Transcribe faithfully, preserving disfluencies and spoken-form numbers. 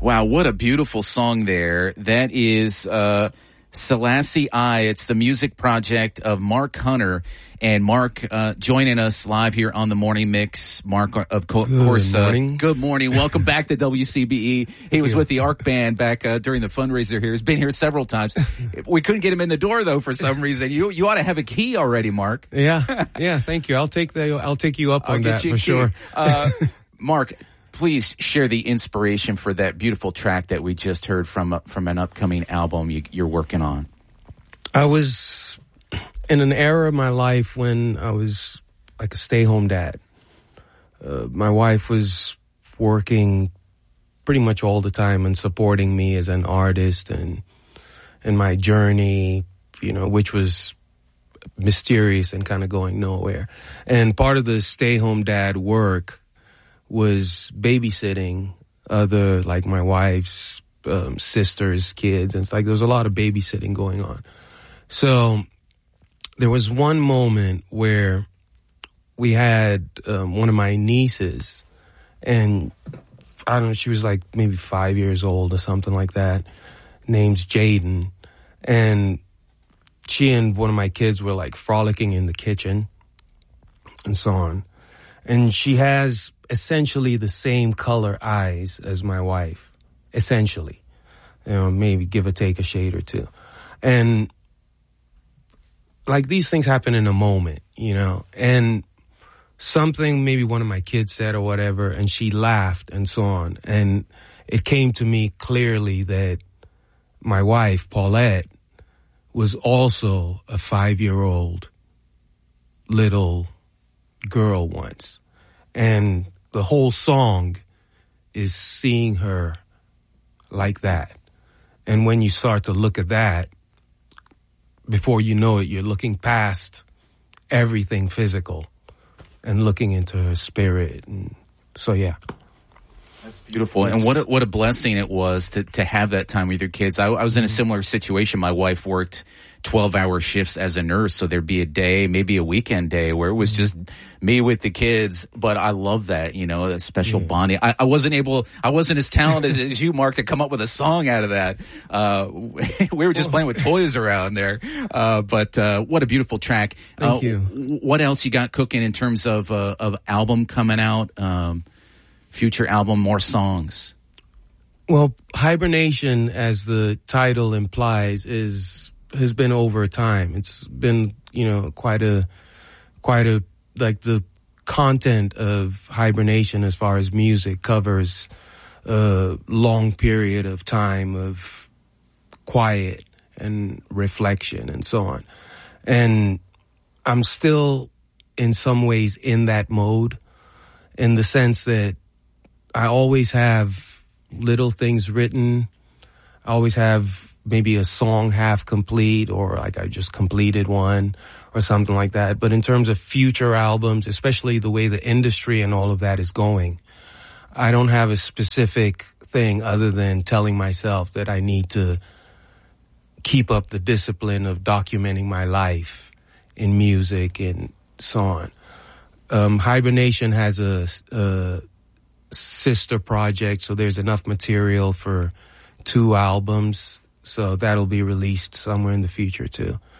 Wow, what a beautiful song there. That is uh, Selassie I. It's the music project of Mark Hunter. And Mark uh, joining us live here on the Morning Mix. Mark, of co- good course, morning. Uh, good morning. Welcome back to W C B E. He was with the Arc Band back uh, during the fundraiser here. He's been here several times. We couldn't get him in the door, though, for some reason. You you ought to have a key already, Mark. Yeah, yeah, thank you. I'll take the I'll take you up I'll on that for sure. Uh, Mark, please share the inspiration for that beautiful track that we just heard from, uh, from an upcoming album you, you're working on. I was in an era of my life when I was like a stay-home dad. Uh, my wife was working pretty much all the time and supporting me as an artist and in my journey, you know, which was mysterious and kind of going nowhere. And part of the stay-home dad work was babysitting other, like my wife's um, sisters, kids, and it's like there was a lot of babysitting going on. So there was one moment where we had um, one of my nieces, and I don't know, she was like maybe five years old or something like that, name's Jaden, and she and one of my kids were like frolicking in the kitchen and so on. And she has essentially the same color eyes as my wife, essentially, you know, maybe give or take a shade or two. And like these things happen in a moment, you know, and something maybe one of my kids said or whatever, and she laughed and so on. And it came to me clearly that my wife, Paulette, was also a five-year-old little girl once. And the whole song is seeing her like that. And when you start to look at that, before you know it, you're looking past everything physical and looking into her spirit. And so, yeah. That's beautiful. And what a, what a blessing it was to, to have that time with your kids. I, I was in a similar situation. My wife worked twelve-hour shifts as a nurse, so there'd be a day, maybe a weekend day, where it was just me with the kids. But I love that, you know, that special yeah. bonding. I, I wasn't able, I wasn't as talented as, as you, Mark, to come up with a song out of that. Uh, we were just playing with toys around there. Uh, but uh, what a beautiful track. Thank uh, you. What else you got cooking in terms of uh, of album coming out? Um, future album, more songs? Well, Hibernation, as the title implies, is has been over time. It's been, you know, quite a, quite a, like the content of Hibernation as far as music covers a long period of time of quiet and reflection and so on. And I'm still in some ways in that mode, in the sense that I always have little things written. I always have maybe a song half complete, or like I just completed one or something like that. But in terms of future albums, especially the way the industry and all of that is going, I don't have a specific thing other than telling myself that I need to keep up the discipline of documenting my life in music and so on. Um, Hibernation has a, a sister project, so there's enough material for two albums. So that'll be released somewhere in the future too.